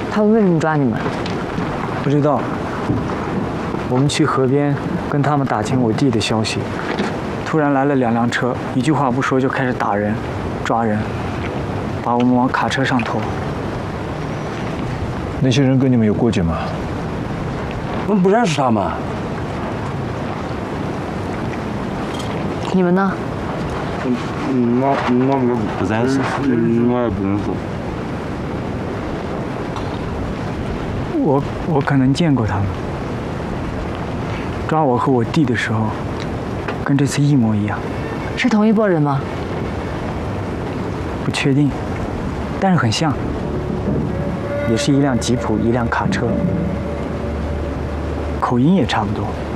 他们为什么抓你们？ 不知道。我们去河边跟他们打听我弟的消息，突然来了2辆车，一句话不说就开始打人、抓人，把我们往卡车上拖。 那些人跟你们有过节吗？ 我们不认识他们。 你们呢？ 那我不认识，我也不认识。 我可能见过他们。抓我和我弟的时候，跟这次一模一样。 是同一拨人吗？ 不确定，但是很像。也是一辆吉普，一辆卡车，口音也差不多。